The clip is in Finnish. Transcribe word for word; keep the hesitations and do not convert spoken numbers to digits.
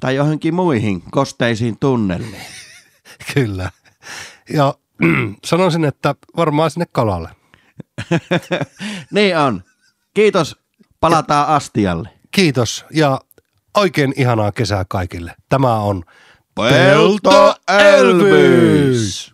Tai johonkin muihin kosteisiin tunneleihin. Kyllä. Ja sanoisin, että varmaan sinne kalalle. Niin on. Kiitos. Palataan ja astialle. Kiitos ja oikein ihanaa kesää kaikille. Tämä on Pelto Elvis!